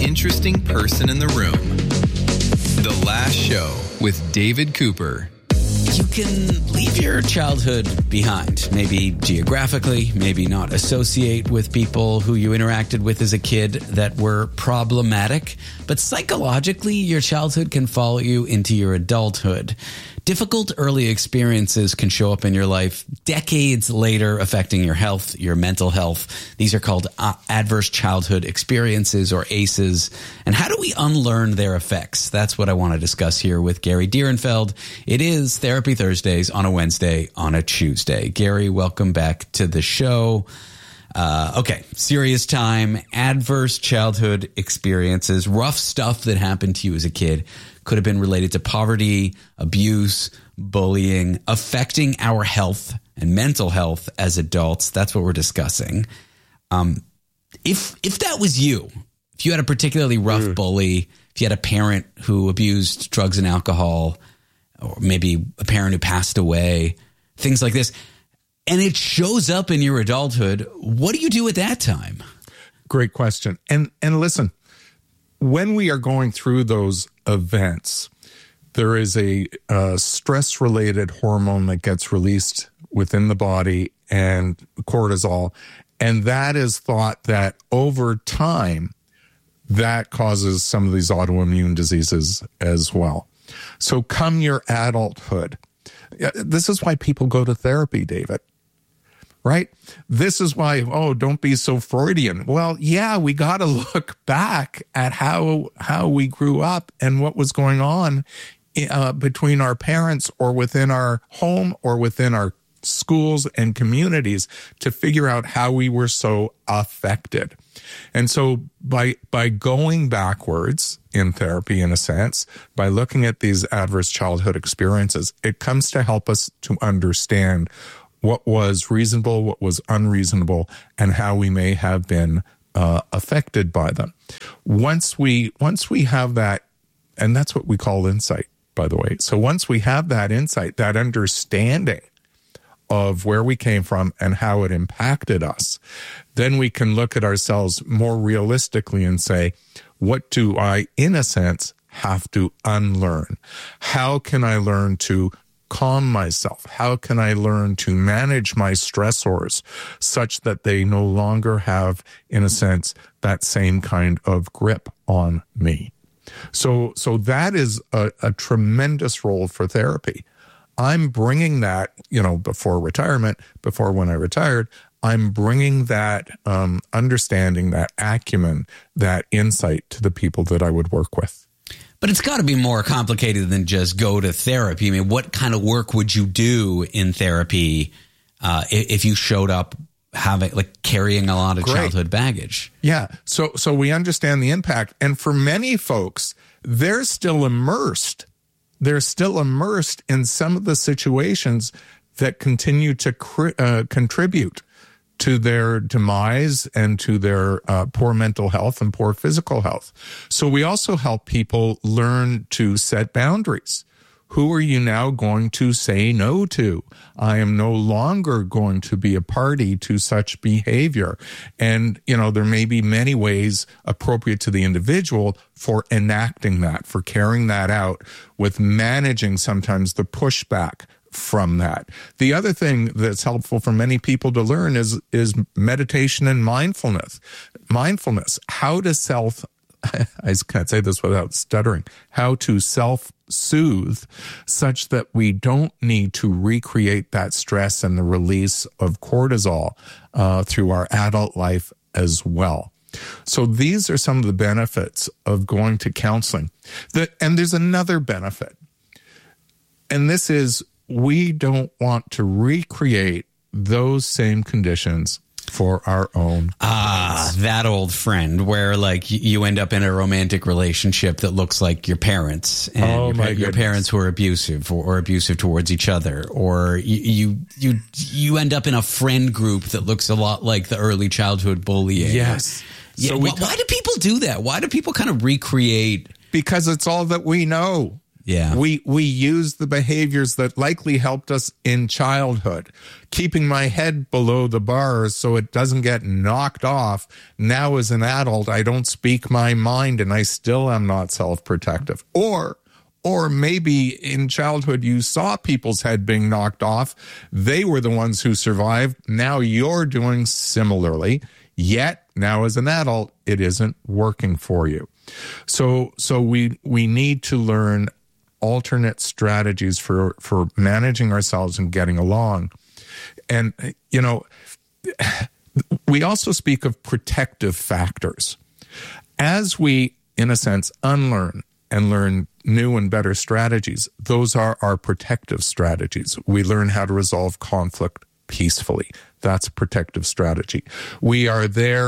interesting person in the room. The Last Show with David Cooper. You can leave your childhood behind, maybe geographically, maybe not associate with people who you interacted with as a kid that were problematic, but psychologically, your childhood can follow you into your adulthood. Difficult early experiences can show up in your life decades later, affecting your health, your mental health. These are called adverse childhood experiences, or ACEs. And how do we unlearn their effects? That's what I want to discuss here with Gary Dierenfeld. It is Therapy Thursdays on a Wednesday, on a Tuesday. Gary, welcome back to the show. Okay, serious time, adverse childhood experiences, rough stuff that happened to you as a kid. Could have been related to poverty, abuse, bullying, affecting our health and mental health as adults. That's what we're discussing. If that was you, if you had a particularly rough bully, if you had a parent who abused drugs and alcohol, or maybe a parent who passed away, things like this, and it shows up in your adulthood, what do you do at that time? Great question. And listen, when we are going through those events, there is a stress-related hormone that gets released within the body, and cortisol, and that is thought that over time, that causes some of these autoimmune diseases as well. So come your adulthood, this is why people go to therapy, David. Right? This is why, don't be so Freudian. Well, yeah, we got to look back at how we grew up and what was going on between our parents, or within our home, or within our schools and communities, to figure out how we were so affected. And so by going backwards in therapy, in a sense, by looking at these adverse childhood experiences, it comes to help us to understand what was reasonable, what was unreasonable, and how we may have been affected by them. Once we have that, and that's what we call insight, by the way. So once we have that insight, that understanding of where we came from and how it impacted us, then we can look at ourselves more realistically and say, what do I, in a sense, have to unlearn? How can I learn to calm myself? How can I learn to manage my stressors such that they no longer have, in a sense, that same kind of grip on me? So that is a tremendous role for therapy. I'm bringing that, before retirement, before when I retired, I'm bringing that understanding, that acumen, that insight to the people that I would work with. But it's got to be more complicated than just go to therapy. I mean, what kind of work would you do in therapy if you showed up carrying a lot of childhood baggage? Yeah. So we understand the impact. And for many folks, they're still immersed. They're still immersed in some of the situations that continue to contribute to their demise and to their poor mental health and poor physical health. So we also help people learn to set boundaries. Who are you now going to say no to? I am no longer going to be a party to such behavior. And, there may be many ways appropriate to the individual for enacting that, for carrying that out, with managing sometimes the pushback from that. The other thing that's helpful for many people to learn is meditation and mindfulness. How to I can't say this without stuttering, how to self-soothe such that we don't need to recreate that stress and the release of cortisol through our adult life as well. So these are some of the benefits of going to counseling. And there's another benefit, and this is, we don't want to recreate those same conditions for our own kids. That old friend where you end up in a romantic relationship that looks like your parents, and your parents were abusive or abusive towards each other, or you end up in a friend group that looks a lot like the early childhood bullying. Yes. Yeah. So why do people do that? Why do people kind of recreate? Because it's all that we know. Yeah. We use the behaviors that likely helped us in childhood. Keeping my head below the bars so it doesn't get knocked off. Now as an adult, I don't speak my mind and I still am not self-protective. Or maybe in childhood you saw people's head being knocked off. They were the ones who survived. Now you're doing similarly. Yet now as an adult, it isn't working for you. So we need to learn alternate strategies for managing ourselves and getting along. And, you know, we also speak of protective factors. As we, in a sense, unlearn and learn new and better strategies, those are our protective strategies. We learn how to resolve conflict peacefully. That's a protective strategy. We learn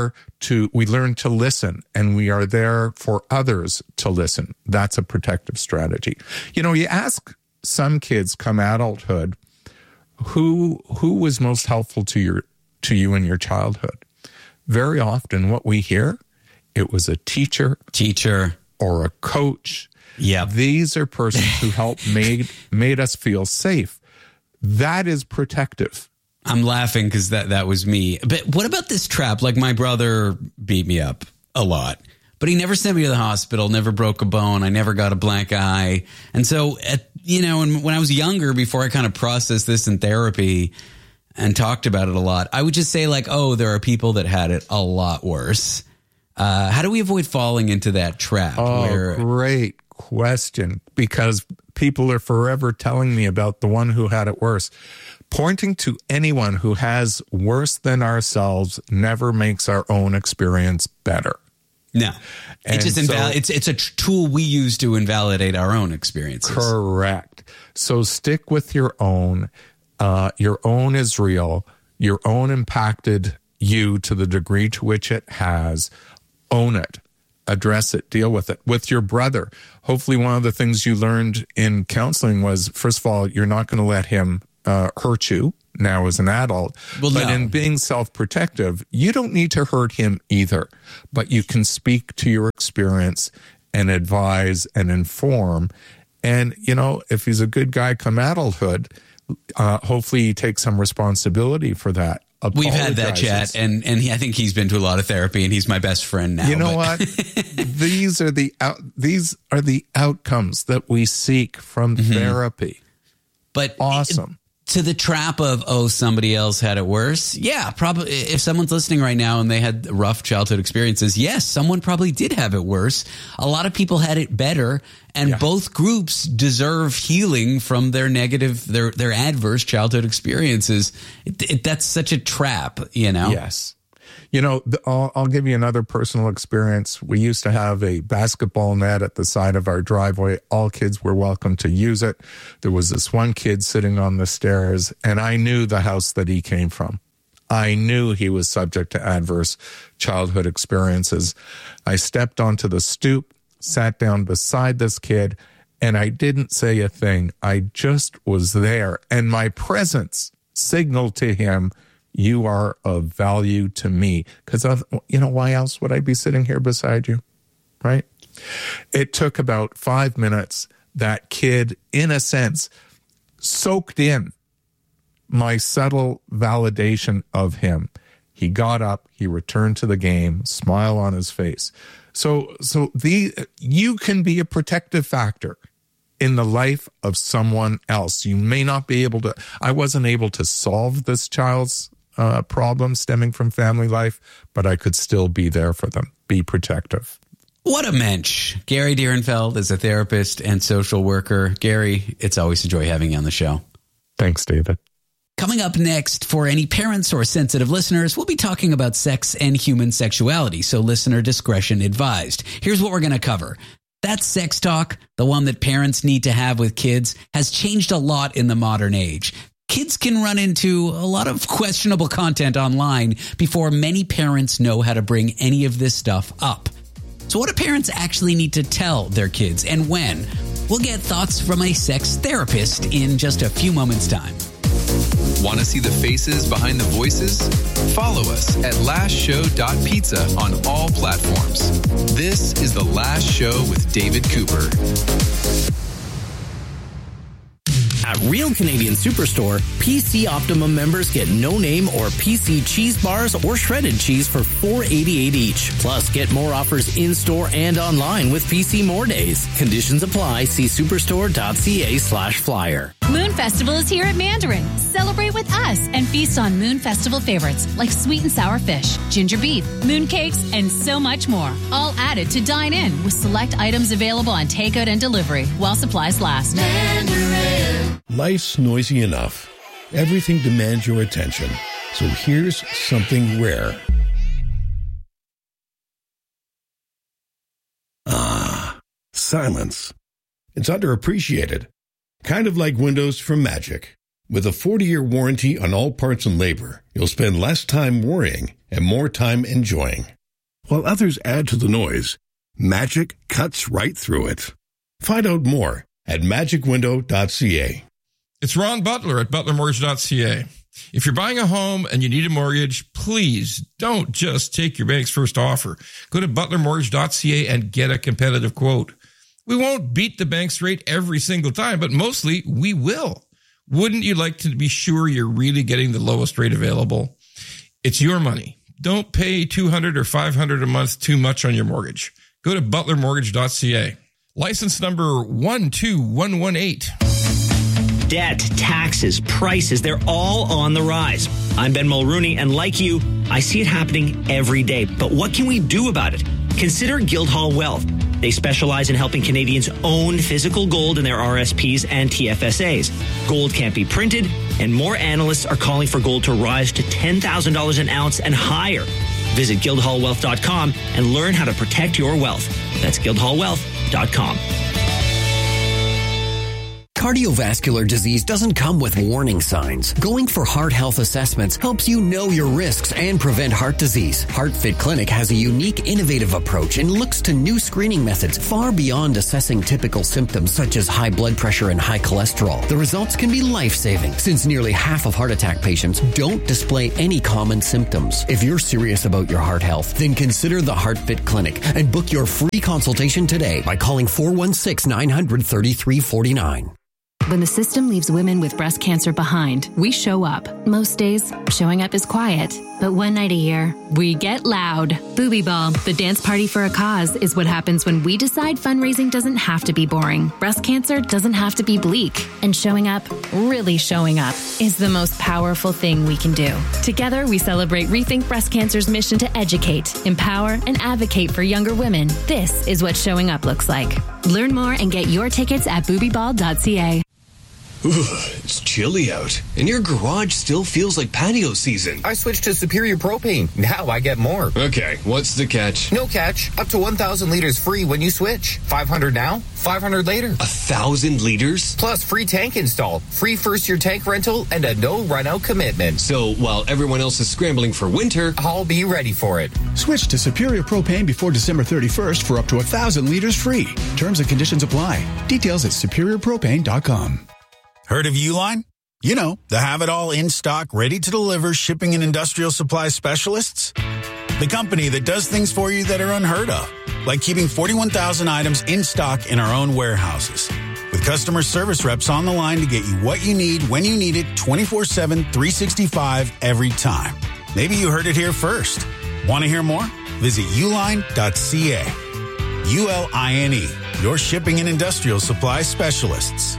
to listen, and we are there for others to listen. That's a protective strategy. You know, you ask some kids come adulthood, who was most helpful to you in your childhood? Very often what we hear, it was a teacher or a coach. Yeah. These are persons who helped made us feel safe. That is protective. I'm laughing because that was me. But what about this trap? Like, my brother beat me up a lot, but he never sent me to the hospital, never broke a bone. I never got a blank eye. And so, and when I was younger, before I kind of processed this in therapy and talked about it a lot, I would just say like, oh, there are people that had it a lot worse. How do we avoid falling into that trap? Oh, great question. Because people are forever telling me about the one who had it worse. Pointing to anyone who has worse than ourselves never makes our own experience better. No, it's a tool we use to invalidate our own experiences. Correct. So stick with your own. Your own is real. Your own impacted you to the degree to which it has. Own it. Address it. Deal with it. With your brother. Hopefully one of the things you learned in counseling was, first of all, you're not going to let him hurt you now as an adult. But in being self-protective, you don't need to hurt him either. But you can speak to your experience and advise and inform. And, you know, if he's a good guy come adulthood, hopefully he takes some responsibility for that. We've had that chat, and I think he's been to a lot of therapy, and he's my best friend now. You know what? These are the outcomes that we seek from therapy. But awesome. To the trap of, oh, somebody else had it worse. Yeah, probably. If someone's listening right now and they had rough childhood experiences, yes, someone probably did have it worse. A lot of people had it better, and both groups deserve healing from their negative, their adverse childhood experiences. That's such a trap, you know? Yes. You know, I'll give you another personal experience. We used to have a basketball net at the side of our driveway. All kids were welcome to use it. There was this one kid sitting on the stairs, and I knew the house that he came from. I knew he was subject to adverse childhood experiences. I stepped onto the stoop, sat down beside this kid, and I didn't say a thing. I just was there, and my presence signaled to him, you are of value to me. Because, you know, why else would I be sitting here beside you, right? It took about 5 minutes. That kid, in a sense, soaked in my subtle validation of him. He got up, he returned to the game, smile on his face. So you can be a protective factor in the life of someone else. You may not be able to. I wasn't able to solve this child's problems stemming from family life, but I could still be there for them, be protective. What a mensch. Gary Dierenfeld is a therapist and social worker. Gary, it's always a joy having you on the show. Thanks, David. Coming up next, for any parents or sensitive listeners, we'll be talking about sex and human sexuality, so listener discretion advised. Here's what we're going to cover. That sex talk, the one that parents need to have with kids, has changed a lot in the modern age. Kids can run into a lot of questionable content online before many parents know how to bring any of this stuff up. So what do parents actually need to tell their kids, and when? We'll get thoughts from a sex therapist in just a few moments' time. Want to see the faces behind the voices? Follow us at lastshow.pizza on all platforms. This is The Last Show with David Cooper. At Real Canadian Superstore, PC Optimum members get no name or PC cheese bars or shredded cheese for $4.88 each. Plus, get more offers in-store and online with PC More Days. Conditions apply. See superstore.ca/flyer. Moon Festival is here at Mandarin. Celebrate with us and feast on Moon Festival favorites like sweet and sour fish, ginger beef, moon cakes, and so much more. All added to dine in with select items available on takeout and delivery while supplies last. Mandarin. Life's noisy enough. Everything demands your attention. So here's something rare. Silence. It's underappreciated. Kind of like windows from Magic. With a 40-year warranty on all parts and labor, you'll spend less time worrying and more time enjoying. While others add to the noise, Magic cuts right through it. Find out more at magicwindow.ca. It's Ron Butler at butlermortgage.ca. If you're buying a home and you need a mortgage, please don't just take your bank's first offer. Go to butlermortgage.ca and get a competitive quote. We won't beat the bank's rate every single time, but mostly we will. Wouldn't you like to be sure you're really getting the lowest rate available? It's your money. Don't pay $200 or $500 a month too much on your mortgage. Go to butlermortgage.ca. License number 12118. Debt, taxes, prices, they're all on the rise. I'm Ben Mulrooney, and like you, I see it happening every day. But what can we do about it? Consider Guildhall Wealth. They specialize in helping Canadians own physical gold in their RSPs and TFSAs. Gold can't be printed, and more analysts are calling for gold to rise to $10,000 an ounce and higher. Visit guildhallwealth.com and learn how to protect your wealth. That's guildhallwealth.com. Cardiovascular disease doesn't come with warning signs. Going for heart health assessments helps you know your risks and prevent heart disease. HeartFit Clinic has a unique, innovative approach and looks to new screening methods far beyond assessing typical symptoms such as high blood pressure and high cholesterol. The results can be life-saving since nearly half of heart attack patients don't display any common symptoms. If you're serious about your heart health, then consider the HeartFit Clinic and book your free consultation today by calling 416-900-3349. When the system leaves women with breast cancer behind, we show up. Most days, showing up is quiet. But one night a year, we get loud. Booby Ball, the dance party for a cause, is what happens when we decide fundraising doesn't have to be boring. Breast cancer doesn't have to be bleak. And showing up, really showing up, is the most powerful thing we can do. Together, we celebrate Rethink Breast Cancer's mission to educate, empower, and advocate for younger women. This is what showing up looks like. Learn more and get your tickets at boobyball.ca. It's chilly out, and your garage still feels like patio season. I switched to Superior Propane. Now I get more. Okay, what's the catch? No catch. Up to 1,000 liters free when you switch. 500 now, 500 later. 1,000 liters? Plus free tank install, free first-year tank rental, and a no-run-out commitment. So while everyone else is scrambling for winter, I'll be ready for it. Switch to Superior Propane before December 31st for up to 1,000 liters free. Terms and conditions apply. Details at superiorpropane.com. Heard of Uline? You know, the have-it-all in-stock, ready-to-deliver shipping and industrial supply specialists. The company that does things for you that are unheard of, like keeping 41,000 items in stock in our own warehouses. With customer service reps on the line to get you what you need when you need it 24/7, 365 every time. Maybe you heard it here first. Want to hear more? Visit uline.ca. ULINE, your shipping and industrial supply specialists.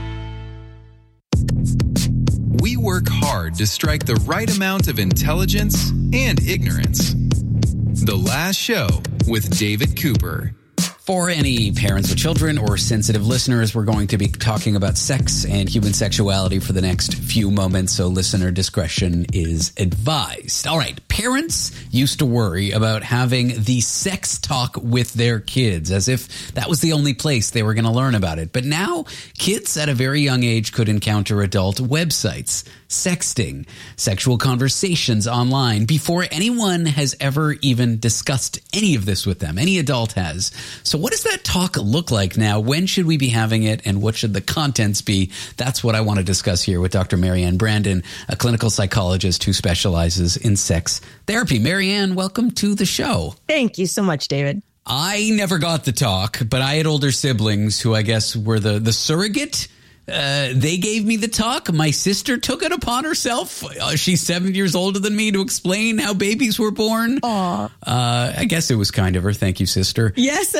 We work hard to strike the right amount of intelligence and ignorance. The Last Show with David Cooper. For any parents with children or sensitive listeners, we're going to be talking about sex and human sexuality for the next few moments, so listener discretion is advised. All right, parents used to worry about having the sex talk with their kids, as if that was the only place they were going to learn about it. But now, kids at a very young age could encounter adult websites, sexting, sexual conversations online before anyone has ever even discussed any of this with them. Any adult has. So what does that talk look like now? When should we be having it, and what should the contents be? That's what I want to discuss here with Dr. Marianne Brandon, a clinical psychologist who specializes in sex therapy. Marianne, welcome to the show. Thank you so much, David. I never got the talk, but I had older siblings who I guess were the surrogate They gave me the talk. My sister took it upon herself. She's 7 years older than me to explain how babies were born. I guess it was kind of her. Thank you, sister. Yes.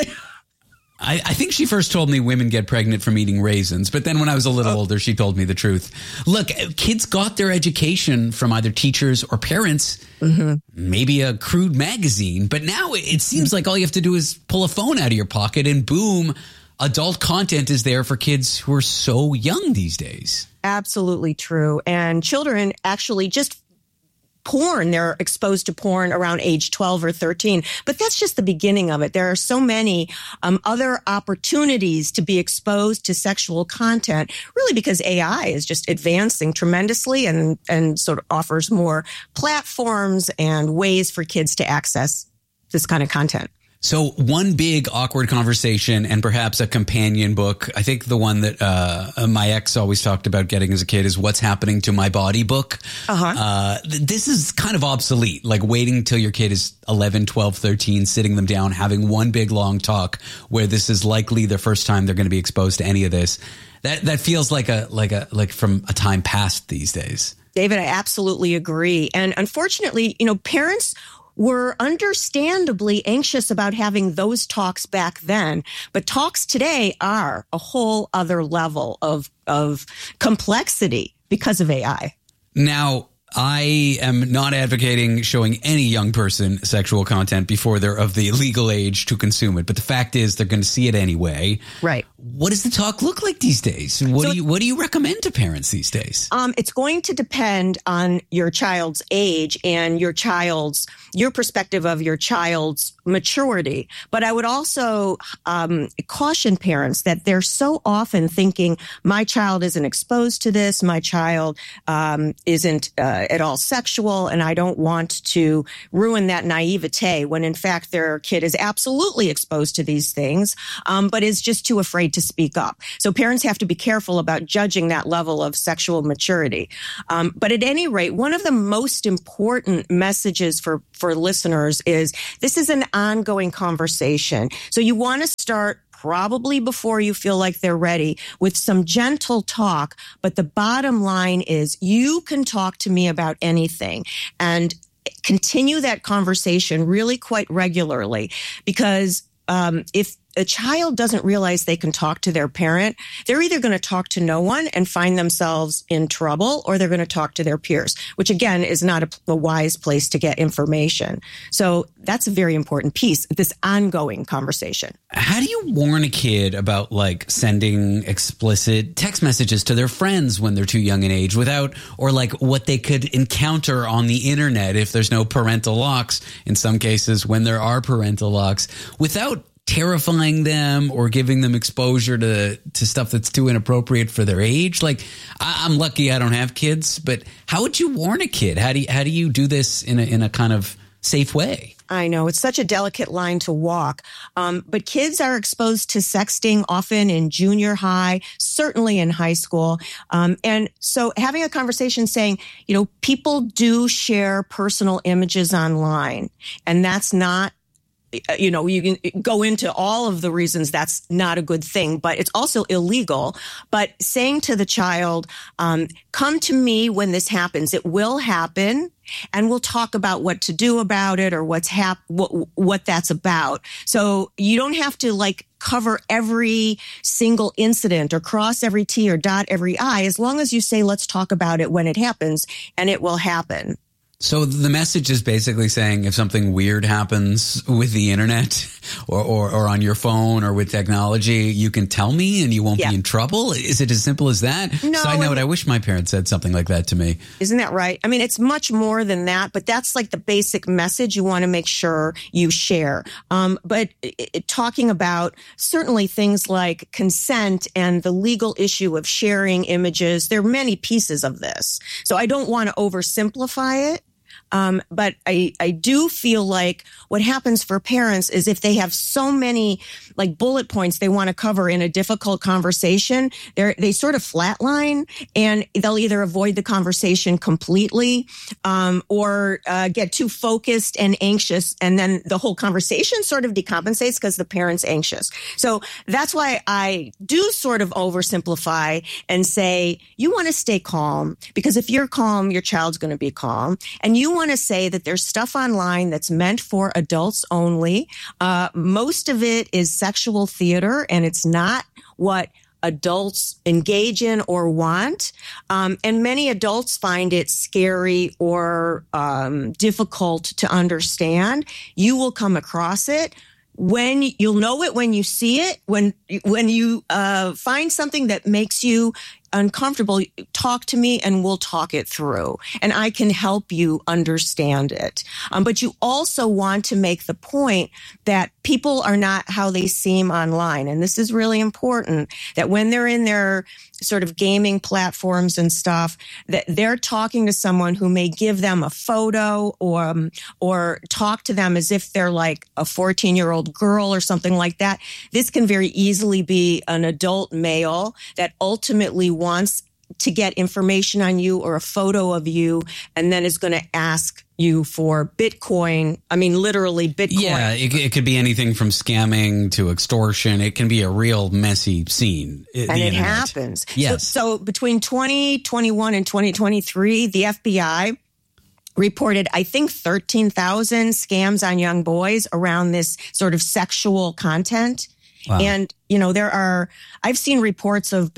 I think she first told me women get pregnant from eating raisins, but then when I was a little older, she told me the truth. Look, kids got their education from either teachers or parents, maybe a crude magazine, but now it seems like all you have to do is pull a phone out of your pocket and boom, adult content is there for kids who are so young these days. Absolutely true. And children actually just porn, they're exposed to porn around age 12 or 13. But that's just the beginning of it. There are so many other opportunities to be exposed to sexual content, really because AI is just advancing tremendously and sort of offers more platforms and ways for kids to access this kind of content. So one big awkward conversation and perhaps a companion book. I think the one that my ex always talked about getting as a kid is What's Happening to My Body book. This is kind of obsolete, like waiting till your kid is 11, 12, 13, sitting them down, having one big long talk where this is likely the first time they're going to be exposed to any of this. That feels like from a time past these days. David, I absolutely agree. And unfortunately, parents were understandably anxious about having those talks back then. But talks today are a whole other level of complexity because of AI. Now, I am not advocating showing any young person sexual content before they're of the legal age to consume it. But the fact is they're going to see it anyway. Right. What does the talk look like these days? What do you recommend to parents these days? It's going to depend on your child's age and your perspective of your child's maturity. But I would also caution parents that they're so often thinking, my child isn't exposed to this, my child isn't at all sexual, and I don't want to ruin that naivete when in fact their kid is absolutely exposed to these things, but is just too afraid to speak up. So parents have to be careful about judging that level of sexual maturity. But at any rate, one of the most important messages for listeners is this is an ongoing conversation. So you want to start probably before you feel like they're ready with some gentle talk. But the bottom line is you can talk to me about anything and continue that conversation really quite regularly, because if a child doesn't realize they can talk to their parent, they're either going to talk to no one and find themselves in trouble, or they're going to talk to their peers, which again is not a wise place to get information. So that's a very important piece, this ongoing conversation. How do you warn a kid about like sending explicit text messages to their friends when they're too young in age or like what they could encounter on the internet if there's no parental locks, in some cases when there are parental locks, without terrifying them or giving them exposure to stuff that's too inappropriate for their age? Like, I'm lucky I don't have kids, but how would you warn a kid? How do you do this in a kind of safe way? I know it's such a delicate line to walk. But kids are exposed to sexting often in junior high, certainly in high school. And so having a conversation saying, people do share personal images online, and that's not, you can go into all of the reasons that's not a good thing, but it's also illegal. But saying to the child, come to me when this happens, it will happen, and we'll talk about what to do about it or what that's about. So you don't have to cover every single incident or cross every T or dot every I, as long as you say, let's talk about it when it happens, and it will happen. So the message is basically saying if something weird happens with the internet or on your phone or with technology, you can tell me and you won't be in trouble. Is it as simple as that? No. Side note, I wish my parents said something like that to me. Isn't that right? I mean, it's much more than that, but that's like the basic message you want to make sure you share. But talking about certainly things like consent and the legal issue of sharing images, there are many pieces of this. So I don't want to oversimplify it. But I do feel like what happens for parents is if they have so many like bullet points they want to cover in a difficult conversation, they sort of flatline and they'll either avoid the conversation completely, or get too focused and anxious. And then the whole conversation sort of decompensates because the parent's anxious. So that's why I do sort of oversimplify and say, you want to stay calm, because if you're calm, your child's going to be calm. And you want to say that there's stuff online that's meant for adults only. Most of it is sexual theater, and it's not what adults engage in or want. And many adults find it scary or difficult to understand. You will come across it. When you'll know it when you see it, when you find something that makes you uncomfortable, talk to me and we'll talk it through and I can help you understand it. But you also want to make the point that people are not how they seem online. And this is really important, that when they're in their sort of gaming platforms and stuff, that they're talking to someone who may give them a photo or talk to them as if they're like a 14-year-old girl or something like that. This can very easily be an adult male that ultimately wants to get information on you or a photo of you and then is going to ask you for Bitcoin. I mean, literally Bitcoin. Yeah, it could be anything from scamming to extortion. It can be a real messy scene. And it happens. Yes. So between 2021 and 2023, the FBI reported, I think, 13,000 scams on young boys around this sort of sexual content. Wow. And, I've seen reports of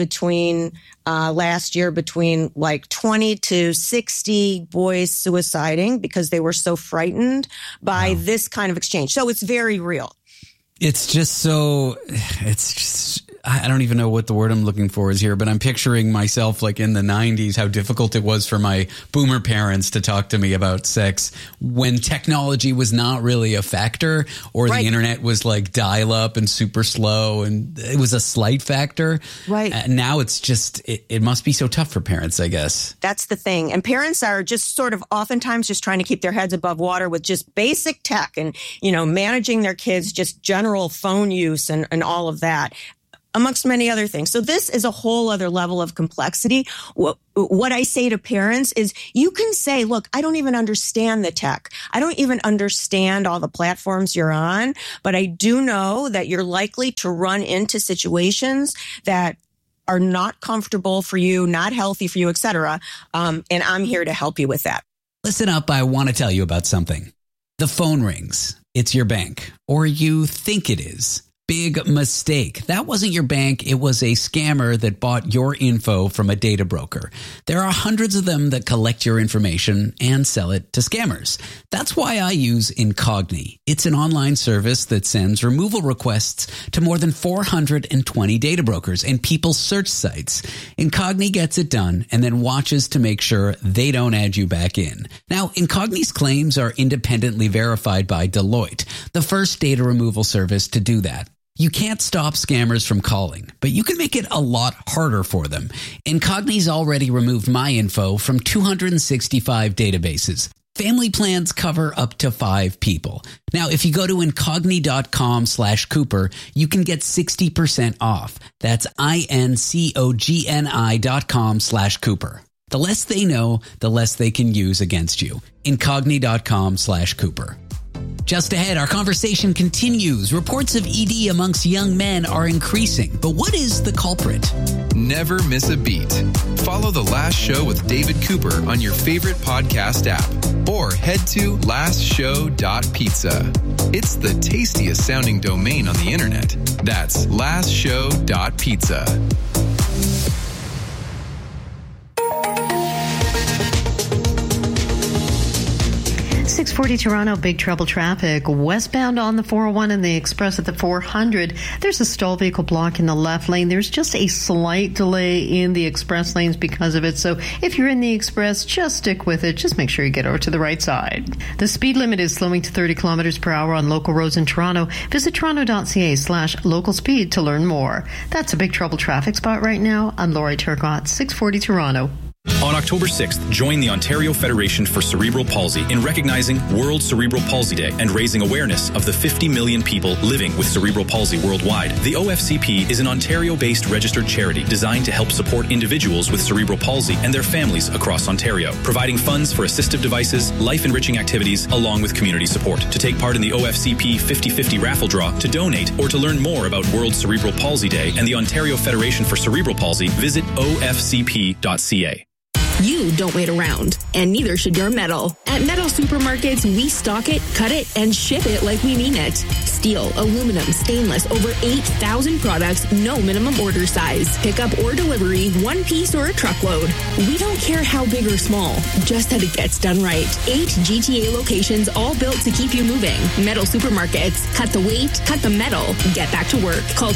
last year, between like 20 to 60 boys suiciding because they were so frightened by this kind of exchange. So it's very real. I don't even know what the word I'm looking for is here, but I'm picturing myself like in the 90s, how difficult it was for my boomer parents to talk to me about sex when technology was not really a factor, or the internet was like dial up and super slow and it was a slight factor. Right. Now it's just, it must be so tough for parents, I guess. That's the thing. And parents are just sort of oftentimes just trying to keep their heads above water with just basic tech and, managing their kids, just general phone use and all of that, amongst many other things. So this is a whole other level of complexity. What I say to parents is you can say, look, I don't even understand the tech. I don't even understand all the platforms you're on, but I do know that you're likely to run into situations that are not comfortable for you, not healthy for you, etc. And I'm here to help you with that. Listen up. I want to tell you about something. The phone rings. It's your bank, or you think it is. Big mistake. That wasn't your bank. It was a scammer that bought your info from a data broker. There are hundreds of them that collect your information and sell it to scammers. That's why I use Incogni. It's an online service that sends removal requests to more than 420 data brokers and people's search sites. Incogni gets it done and then watches to make sure they don't add you back in. Now, Incogni's claims are independently verified by Deloitte, the first data removal service to do that. You can't stop scammers from calling, but you can make it a lot harder for them. Incogni's already removed my info from 265 databases. Family plans cover up to 5 people. Now, if you go to incogni.com/Cooper, you can get 60% off. That's incogni.com/Cooper. The less they know, the less they can use against you. Incogni.com/Cooper. Just ahead, our conversation continues. Reports of ED amongst young men are increasing, but what is the culprit? Never miss a beat. Follow The Last Show with David Cooper on your favorite podcast app, or head to lastshow.pizza. It's the tastiest sounding domain on the internet. That's lastshow.pizza. 640 Toronto, big trouble traffic. Westbound on the 401 and the express at the 400. There's a stalled vehicle block in the left lane. There's just a slight delay in the express lanes because of it. So if you're in the express, just stick with it. Just make sure you get over to the right side. The speed limit is slowing to 30 kilometers per hour on local roads in Toronto. Visit toronto.ca/local speed to learn more. That's a big trouble traffic spot right now. I'm Lori Turcott, 640 Toronto. On October 6th, join the Ontario Federation for Cerebral Palsy in recognizing World Cerebral Palsy Day and raising awareness of the 50 million people living with cerebral palsy worldwide. The OFCP is an Ontario-based registered charity designed to help support individuals with cerebral palsy and their families across Ontario, providing funds for assistive devices, life-enriching activities, along with community support. To take part in the OFCP 50/50 raffle draw, to donate, or to learn more about World Cerebral Palsy Day and the Ontario Federation for Cerebral Palsy, visit ofcp.ca. You don't wait around, and neither should your metal. At Metal Supermarkets, we stock it, cut it, and ship it like we mean it. Steel, aluminum, stainless, over 8,000 products, no minimum order size. Pickup or delivery, one piece or a truckload. We don't care how big or small, just that it gets done right. 8 GTA locations, all built to keep you moving. Metal Supermarkets. Cut the weight, cut the metal. Get back to work. Call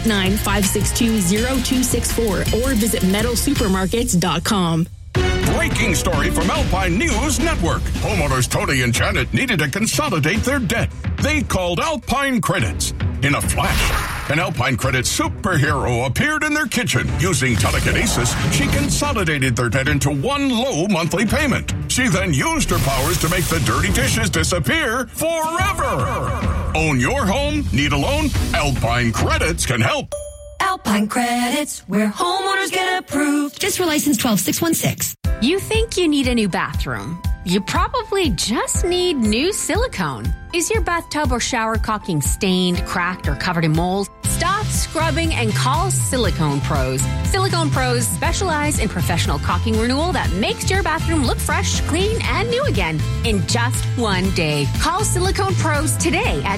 289-562-0264 or visit metalsupermarkets.com. Breaking story from Alpine News Network. Homeowners Tony and Janet needed to consolidate their debt. They called Alpine Credits. In a flash, an Alpine Credits superhero appeared in their kitchen. Using telekinesis, she consolidated their debt into one low monthly payment. She then used her powers to make the dirty dishes disappear forever. Own your home? Need a loan? Alpine Credits can help. Alpine Credits, where homeowners get approved. Just for license 12616. You think you need a new bathroom? You probably just need new silicone. Is your bathtub or shower caulking stained, cracked, or covered in mold? Stop scrubbing and call Silicone Pros. Silicone Pros specialize in professional caulking renewal that makes your bathroom look fresh, clean, and new again in just one day. Call Silicone Pros today at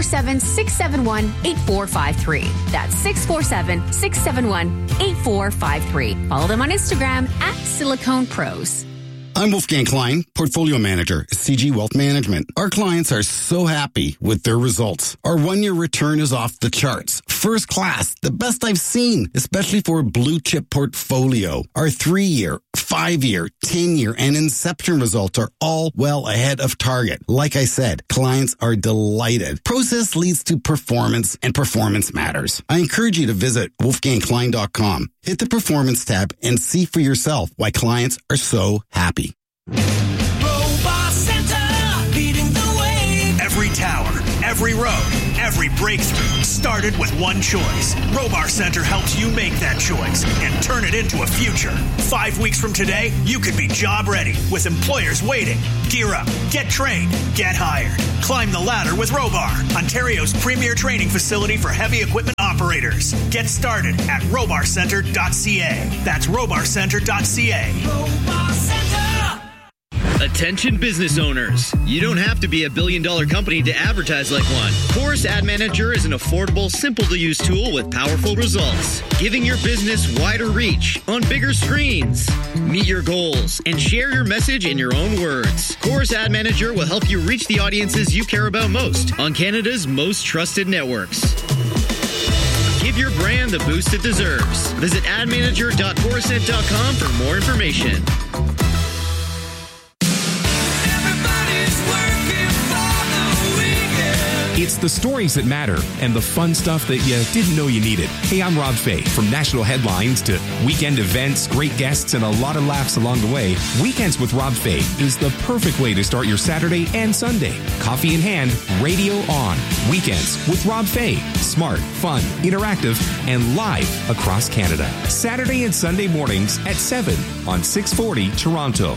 647-671-8453. That's 647-671-8453. Follow them on Instagram at Silicone Pros. I'm Wolfgang Klein, Portfolio Manager at CG Wealth Management. Our clients are so happy with their results. Our 1-year return is off the charts. First class, the best I've seen, especially for a blue chip portfolio. Our 3-year, 5-year, 10-year, and Inception results are all well ahead of target. Like I said, clients are delighted. Process leads to performance, and performance matters. I encourage you to visit wolfgangklein.com. Hit the Performance tab and see for yourself why clients are so happy. Robot Center, leading the way. Every tower, every road, every breakthrough started with one choice. Robar Center helps you make that choice and turn it into a future. 5 weeks from today, you could be job ready with employers waiting. Gear up, get trained, get hired. Climb the ladder with Robar, Ontario's premier training facility for heavy equipment operators. Get started at robarcenter.ca. That's robarcenter.ca. Robar Center. Attention business owners. You don't have to be a billion-dollar company to advertise like one. Chorus Ad Manager is an affordable, simple-to-use tool with powerful results, giving your business wider reach on bigger screens. Meet your goals and share your message in your own words. Chorus Ad Manager will help you reach the audiences you care about most on Canada's most trusted networks. Give your brand the boost it deserves. Visit admanager.chorusnet.com for more information. It's the stories that matter and the fun stuff that you didn't know you needed. Hey, I'm Rob Fay. From national headlines to weekend events, great guests, and a lot of laughs along the way, Weekends with Rob Fay is the perfect way to start your Saturday and Sunday. Coffee in hand, radio on. Weekends with Rob Fay. Smart, fun, interactive, and live across Canada. Saturday and Sunday mornings at 7 on 640 Toronto.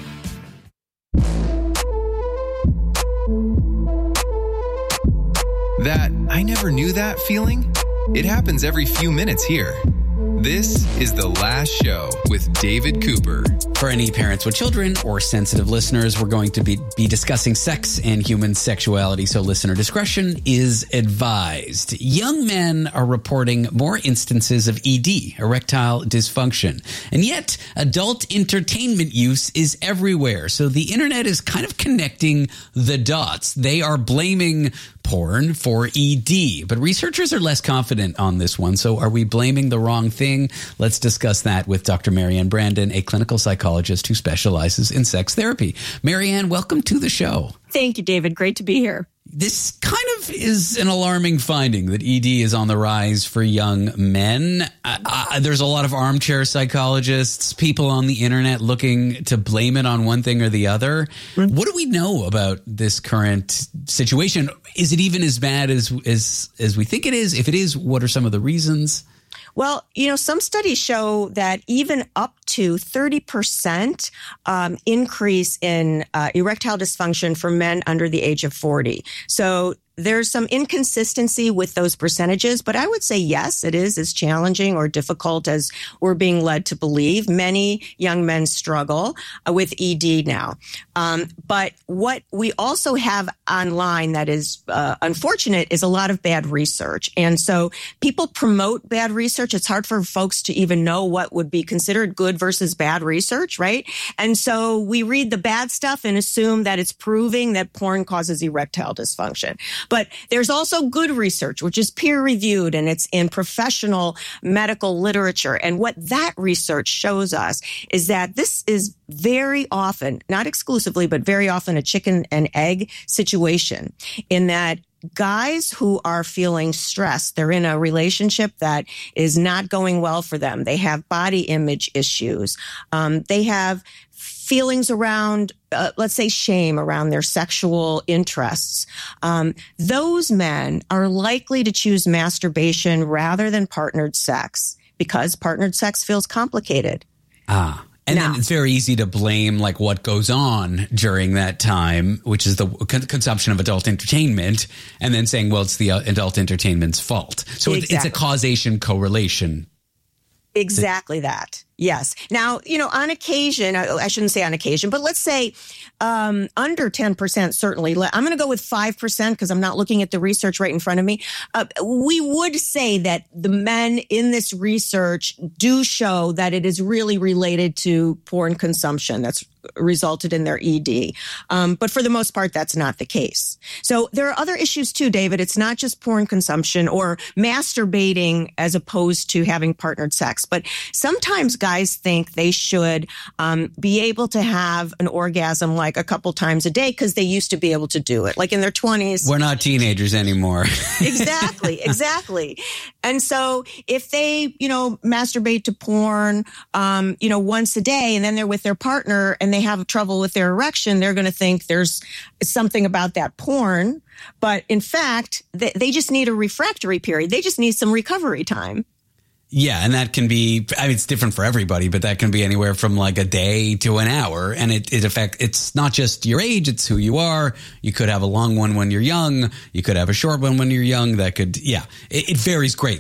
That I never knew that feeling? It happens every few minutes here. This is The Last Show with David Cooper. For any parents with children or sensitive listeners, we're going to be discussing sex and human sexuality, so listener discretion is advised. Young men are reporting more instances of ED, erectile dysfunction, and yet adult entertainment use is everywhere. So the internet is kind of connecting the dots. They are blaming porn for ED, but researchers are less confident on this one. So are we blaming the wrong thing? Let's discuss that with Dr. Marianne Brandon, a clinical psychologist who specializes in sex therapy. Marianne, welcome to the show. Thank you, David. Great to be here. This kind of is an alarming finding that ED is on the rise for young men. There's a lot of armchair psychologists, people on the internet looking to blame it on one thing or the other. What do we know about this current situation? Is it even as bad as we think it is? If it is, what are some of the reasons? Well, some studies show that even up to 30% increase in erectile dysfunction for men under the age of 40. So there's some inconsistency with those percentages, but I would say yes, it is as challenging or difficult as we're being led to believe. Many young men struggle with ED now. But what we also have online that is unfortunate is a lot of bad research. And so people promote bad research. It's hard for folks to even know what would be considered good versus bad research, right? And so we read the bad stuff and assume that it's proving that porn causes erectile dysfunction. But there's also good research, which is peer-reviewed, and it's in professional medical literature. And what that research shows us is that this is very often, not exclusively, but very often a chicken and egg situation, in that guys who are feeling stressed, they're in a relationship that is not going well for them. They have body image issues. They have feelings around, let's say, shame around their sexual interests. Those men are likely to choose masturbation rather than partnered sex because partnered sex feels complicated. And then it's very easy to blame like what goes on during that time, which is the consumption of adult entertainment, and then saying, well, it's the adult entertainment's fault. So it's a causation correlation. Exactly that. Yes. Now, on occasion, I shouldn't say on occasion, but let's say under 10%, certainly. I'm going to go with 5% because I'm not looking at the research right in front of me. We would say that the men in this research do show that it is really related to porn consumption that's resulted in their ED. But for the most part, that's not the case. So there are other issues too, David. It's not just porn consumption or masturbating as opposed to having partnered sex. But sometimes guys think they should be able to have an orgasm like a couple times a day because they used to be able to do it, like in their 20s. We're not teenagers anymore. Exactly. And so if they, masturbate to porn, once a day, and then they're with their partner and they have trouble with their erection, they're going to think there's something about that porn. But in fact, they just need a refractory period. They just need some recovery time. Yeah, and that can be, it's different for everybody, but that can be anywhere from like a day to an hour. And it's not just your age, it's who you are. You could have a long one when you're young. You could have a short one when you're young. It varies greatly.